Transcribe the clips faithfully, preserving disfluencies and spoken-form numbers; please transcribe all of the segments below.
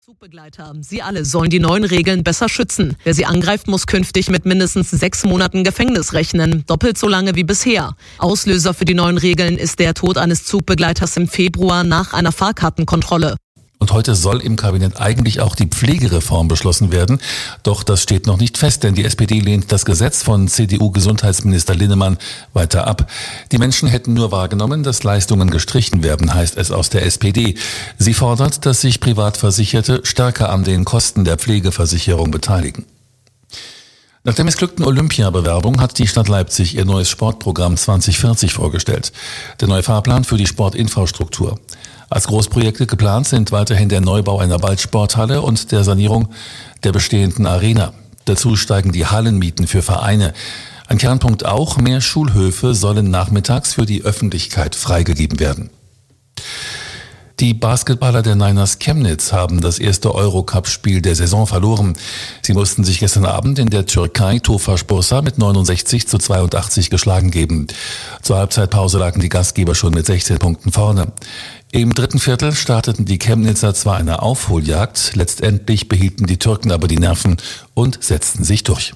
Zugbegleiter. Sie alle sollen die neuen Regeln besser schützen. Wer sie angreift, muss künftig mit mindestens sechs Monaten Gefängnis rechnen. Doppelt so lange wie bisher. Auslöser für die neuen Regeln ist der Tod eines Zugbegleiters im Februar nach einer Fahrkartenkontrolle. Und heute soll im Kabinett eigentlich auch die Pflegereform beschlossen werden. Doch das steht noch nicht fest, denn die S P D lehnt das Gesetz von C D U-Gesundheitsminister Linnemann weiter ab. Die Menschen hätten nur wahrgenommen, dass Leistungen gestrichen werden, heißt es aus der S P D. Sie fordert, dass sich Privatversicherte stärker an den Kosten der Pflegeversicherung beteiligen. Nach der missglückten Olympiabewerbung hat die Stadt Leipzig ihr neues Sportprogramm zwanzig vierzig vorgestellt. Der neue Fahrplan für die Sportinfrastruktur. Als Großprojekte geplant sind weiterhin der Neubau einer Ballsporthalle und der Sanierung der bestehenden Arena. Dazu steigen die Hallenmieten für Vereine. Ein Kernpunkt auch, mehr Schulhöfe sollen nachmittags für die Öffentlichkeit freigegeben werden. Die Basketballer der Niners Chemnitz haben das erste Eurocup-Spiel der Saison verloren. Sie mussten sich gestern Abend in der Türkei Tofaş Bursa mit neunundsechzig zu zweiundachtzig geschlagen geben. Zur Halbzeitpause lagen die Gastgeber schon mit sechzehn Punkten vorne. Im dritten Viertel starteten die Chemnitzer zwar eine Aufholjagd, letztendlich behielten die Türken aber die Nerven und setzten sich durch.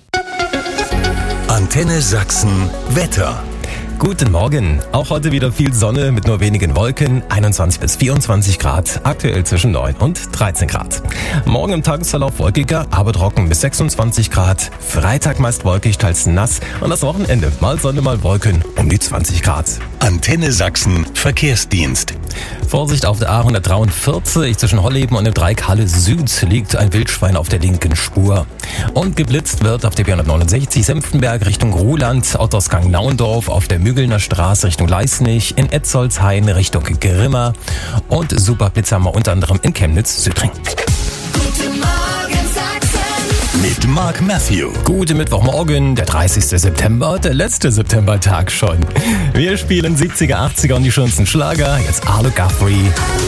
Antenne Sachsen Wetter. Guten Morgen. Auch heute wieder viel Sonne mit nur wenigen Wolken. einundzwanzig bis vierundzwanzig Grad, aktuell zwischen neun und dreizehn Grad. Morgen im Tagesverlauf wolkiger, aber trocken bis sechsundzwanzig Grad. Freitag meist wolkig, teils nass. Und das Wochenende mal Sonne, mal Wolken um die zwanzig Grad. Antenne Sachsen Verkehrsdienst. Vorsicht auf der A hundertdreiundvierzig zwischen Holleben und dem Dreieck Halle Süd liegt ein Wildschwein auf der linken Spur. Und geblitzt wird auf der B hundertneunundsechzig Senftenberg Richtung Ruhland, Ottersgang Naundorf auf der Mügelner Straße Richtung Leisnig, in Etzolshain Richtung Grimma und Superblitz haben wir unter anderem in Chemnitz-Südring. Guten Morgen Sachsen mit Mark Matthew. Guten Mittwochmorgen, der dreißigste September, der letzte Septembertag schon. Wir spielen siebziger, achtziger und die schönsten Schlager. Jetzt Arlo Guthrie.